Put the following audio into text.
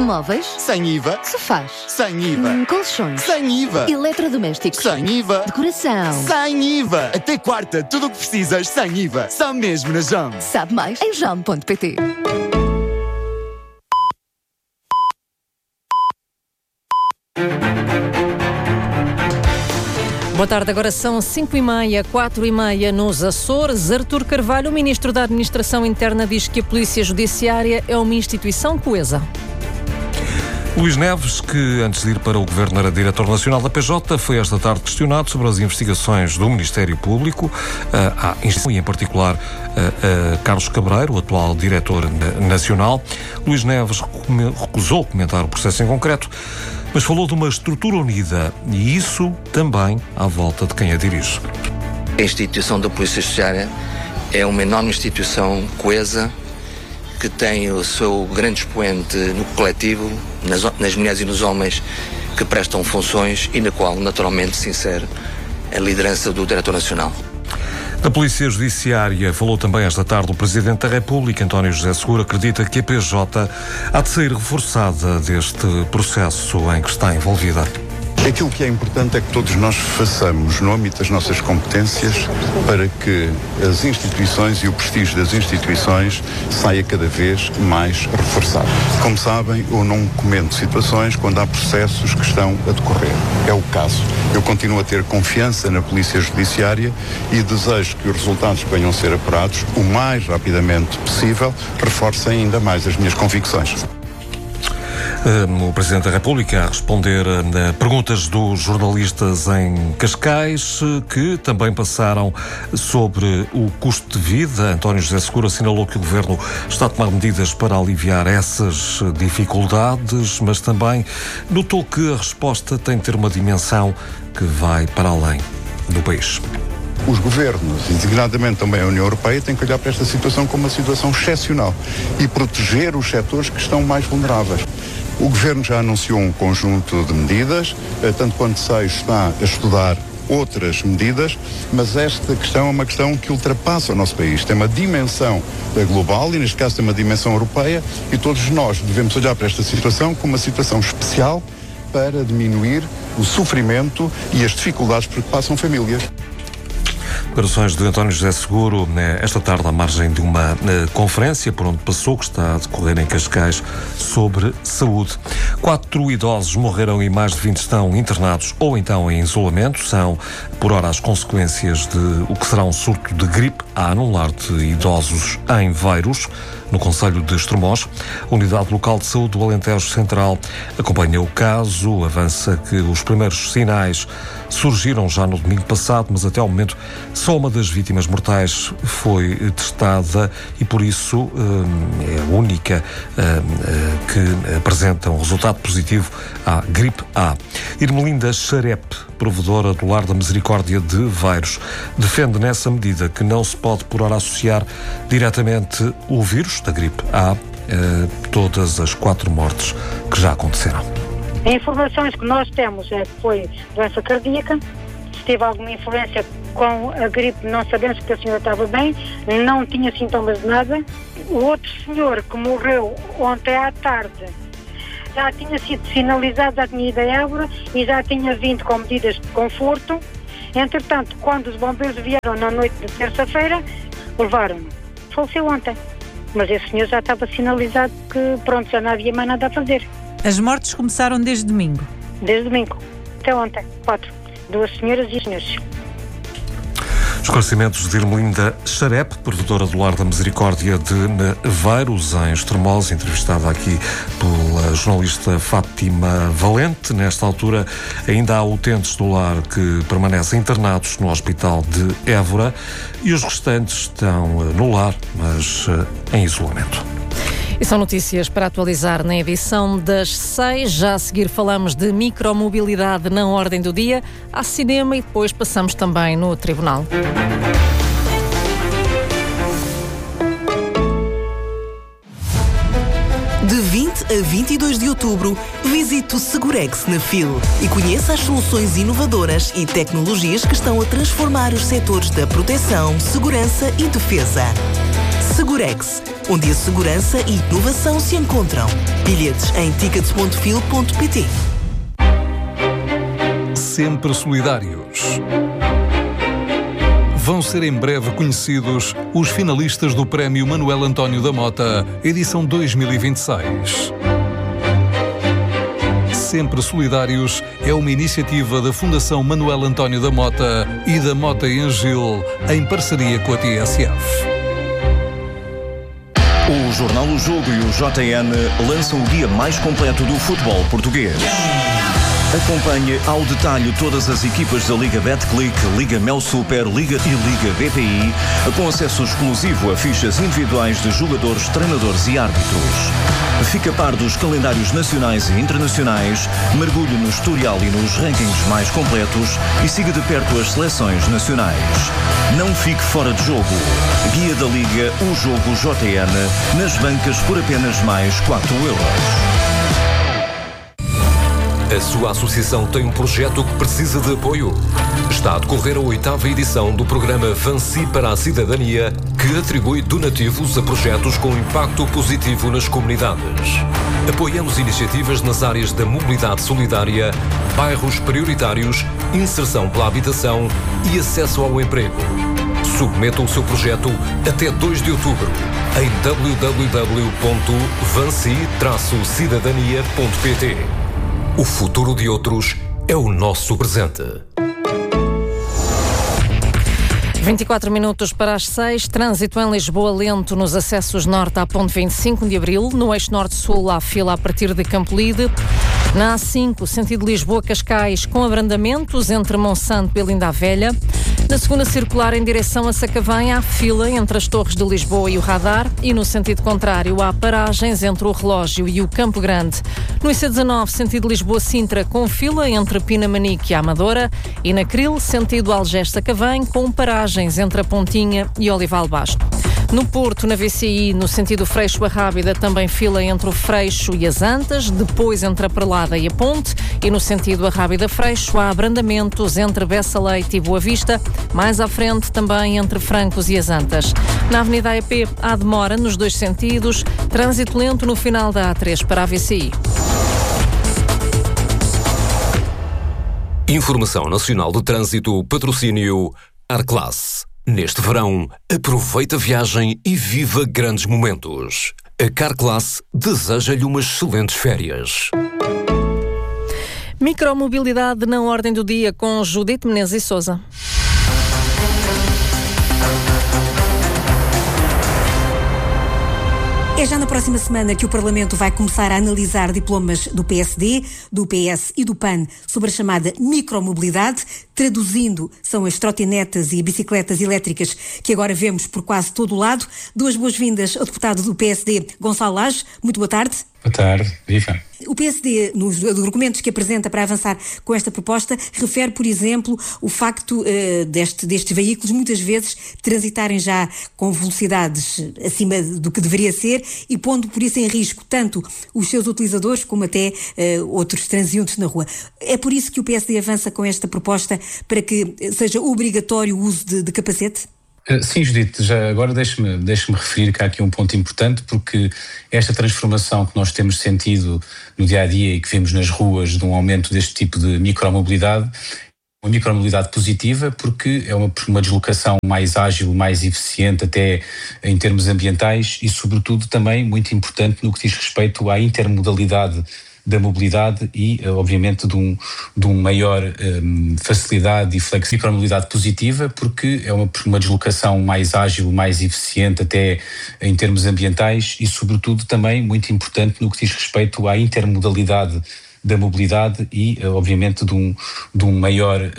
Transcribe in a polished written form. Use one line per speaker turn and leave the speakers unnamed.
Móveis?
Sem IVA.
Sofás?
Sem IVA.
Colchões?
Sem IVA.
Eletrodomésticos?
Sem IVA.
Decoração?
Sem IVA. Até quarta, tudo o que precisas sem IVA. Só mesmo na JOM.
Sabe mais em jom.pt.
Boa tarde, agora são 5h30, 4h30 nos Açores. Artur Carvalho, o Ministro da Administração Interna, diz que a Polícia Judiciária é uma instituição coesa.
Luís Neves, que antes de ir para o Governo era Diretor Nacional da PJ, foi esta tarde questionado sobre as investigações do Ministério Público, e em particular Carlos Cabreiro, o atual Diretor Nacional. Luís Neves recusou comentar o processo em concreto, mas falou de uma estrutura unida e isso também à volta de quem a dirige.
A instituição da Polícia Judiciária é uma enorme instituição coesa que tem o seu grande expoente no coletivo, nas mulheres e nos homens que prestam funções e na qual naturalmente se insere a liderança do Diretor Nacional.
Da Polícia Judiciária falou também esta tarde o Presidente da República, António José Seguro, acredita que a PJ há de sair reforçada deste processo em que está envolvida.
Aquilo que é importante é que todos nós façamos no âmbito das nossas competências para que as instituições e o prestígio das instituições saia cada vez mais reforçado. Como sabem, eu não comento situações quando há processos que estão a decorrer. É o caso. Eu continuo a ter confiança na Polícia Judiciária e desejo que os resultados que venham a ser apurados o mais rapidamente possível reforcem ainda mais as minhas convicções.
O Presidente da República a responder a perguntas dos jornalistas em Cascais, que também passaram sobre o custo de vida. António José Seguro assinalou que o Governo está a tomar medidas para aliviar essas dificuldades, mas também notou que a resposta tem de ter uma dimensão que vai para além do país.
Os governos, e designadamente também a União Europeia, têm que olhar para esta situação como uma situação excepcional e proteger os setores que estão mais vulneráveis. O Governo já anunciou um conjunto de medidas, tanto quanto sei está a estudar outras medidas, mas esta questão é uma questão que ultrapassa o nosso país. Tem uma dimensão global e, neste caso, tem uma dimensão europeia e todos nós devemos olhar para esta situação como uma situação especial para diminuir o sofrimento e as dificuldades por que passam famílias.
Declarações de António José Seguro esta tarde à margem de uma conferência por onde passou, que está a decorrer em Cascais, sobre saúde. 4 idosos morreram e mais de 20 estão internados ou então em isolamento. São, por ora, as consequências de o que será um surto de gripe A num lar de idosos em Veiros, no concelho de Estremoz. A Unidade Local de Saúde do Alentejo Central acompanha o caso, avança que os primeiros sinais surgiram já no domingo passado, mas até ao momento só uma das vítimas mortais foi testada e por isso é a única que apresenta um resultado positivo à gripe A. Irmelinda Xarepe, provedora do Lar da Misericórdia de Veiros, defende nessa medida que não se pode por ora associar diretamente o vírus da gripe A a todas as 4 mortes que já aconteceram.
As informações que nós temos é que foi doença cardíaca. Se teve alguma influência com a gripe, não sabemos, porque a senhora estava bem, não tinha sintomas de nada. O outro senhor que morreu ontem à tarde já tinha sido sinalizado, já tinha ido a Évora e já tinha vindo com medidas de conforto. Entretanto, quando os bombeiros vieram na noite de terça-feira, levaram-no. Faleceu ontem. Mas esse senhor já estava sinalizado que, pronto, já não havia mais nada a fazer.
As mortes começaram desde domingo?
Desde domingo, até ontem, 4. 2 senhoras e senhores.
Esclarecimentos de Irmelinda Xarepe, provedora do Lar da Misericórdia de Veiros, em Estremoz, entrevistada aqui pela jornalista Fátima Valente. Nesta altura, ainda há utentes do lar que permanecem internados no Hospital de Évora e os restantes estão no lar, mas em isolamento.
E são notícias para atualizar na edição das 6. Já a seguir falamos de micromobilidade na ordem do dia. Há cinema e depois passamos também no Tribunal.
De 20 a 22 de outubro, visite o Segurex na FIL e conheça as soluções inovadoras e tecnologias que estão a transformar os setores da proteção, segurança e defesa. Segurex, onde a segurança e inovação se encontram. Bilhetes em tickets.fil.pt.
Sempre solidários. Vão ser em breve conhecidos os finalistas do Prémio Manuel António da Mota, edição 2026. Sempre Solidários é uma iniciativa da Fundação Manuel António da Mota e da Mota e Angil, em parceria com a TSF.
O Jornal O Jogo e o JN lançam o guia mais completo do futebol português. Acompanhe ao detalhe todas as equipas da Liga Betclic, Liga Mel Super, Liga e Liga BPI, com acesso exclusivo a fichas individuais de jogadores, treinadores e árbitros. Fique a par dos calendários nacionais e internacionais, mergulhe no historial e nos rankings mais completos e siga de perto as seleções nacionais. Não fique fora de jogo. Guia da Liga, o Jogo JN, nas bancas por apenas mais 4 euros.
A sua associação tem um projeto que precisa de apoio? Está a decorrer a 8ª edição do programa Vansi para a Cidadania, que atribui donativos a projetos com impacto positivo nas comunidades. Apoiamos iniciativas nas áreas da mobilidade solidária, bairros prioritários, inserção pela habitação e acesso ao emprego. Submeta o seu projeto até 2 de outubro em www.vansi-cidadania.pt. O futuro de outros é o nosso presente.
24 minutos para as 6. Trânsito em Lisboa lento nos acessos norte à ponte 25 de Abril. No eixo norte-sul há fila a partir de Campolide. Na A5, sentido Lisboa-Cascais, com abrandamentos entre Monsanto e Linda a Velha. Na segunda circular em direção a Sacavém há fila entre as Torres de Lisboa e o Radar. E no sentido contrário há paragens entre o Relógio e o Campo Grande. No IC19, sentido Lisboa-Sintra, com fila entre Pinamanique e a Amadora. E na Cril, sentido Algés-Sacavém, com paragens entre a Pontinha e Olival Basto. No Porto, na VCI, no sentido Freixo-Arrábida, também fila entre o Freixo e as Antas, depois entre a Perlada e a Ponte, e no sentido Arrábida-Freixo há abrandamentos entre Bessa Leite e Boa Vista, mais à frente também entre Francos e as Antas. Na Avenida AEP há demora nos dois sentidos, trânsito lento no final da A3 para a VCI.
Informação Nacional de Trânsito, patrocínio Carclass. Neste verão, aproveita a viagem e viva grandes momentos. A Carclass deseja-lhe umas excelentes férias.
Micromobilidade na ordem do dia com Judite Menezes e Sousa.
É já na próxima semana que o Parlamento vai começar a analisar diplomas do PSD, do PS e do PAN sobre a chamada micromobilidade. Traduzindo, são as trotinetas e bicicletas elétricas que agora vemos por quase todo o lado. Duas boas-vindas ao deputado do PSD, Gonçalo Lage. Muito boa tarde.
Boa tarde, viva.
O PSD, nos documentos que apresenta para avançar com esta proposta, refere, por exemplo, o facto destes veículos muitas vezes transitarem já com velocidades acima do que deveria ser e pondo por isso em risco tanto os seus utilizadores como até outros transeuntes na rua. É por isso que o PSD avança com esta proposta para que seja obrigatório o uso de capacete?
Sim, Judite, já agora deixe-me referir que há aqui um ponto importante, porque esta transformação que nós temos sentido no dia-a-dia e que vemos nas ruas de um aumento deste tipo de micromobilidade, uma micromobilidade positiva, porque é uma deslocação mais ágil, mais eficiente até em termos ambientais e, sobretudo, também muito importante no que diz respeito à intermodalidade da mobilidade e, obviamente, de um maior facilidade e flexibilidade. Micromobilidade positiva, porque é uma deslocação mais ágil, mais eficiente até em termos ambientais e, sobretudo, também muito importante no que diz respeito à intermodalidade da mobilidade e, obviamente, de um maior